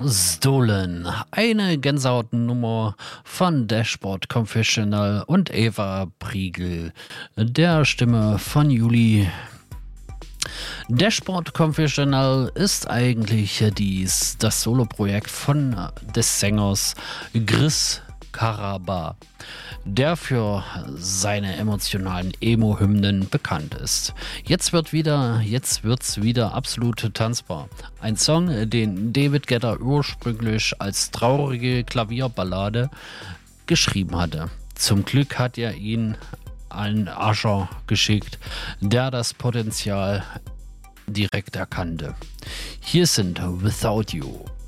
Stolen. Eine Gänsehautnummer von Dashboard Confessional und Eva Priegel, der Stimme von Juli. Dashboard Confessional ist eigentlich das Soloprojekt des Sängers Chris Carrabba, der für seine emotionalen Emo-Hymnen bekannt ist. Jetzt wird's wieder absolut tanzbar. Ein Song, den David Guetta ursprünglich als traurige Klavierballade geschrieben hatte. Zum Glück hat er ihn an Usher geschickt, der das Potenzial direkt erkannte. Hier sind Without You.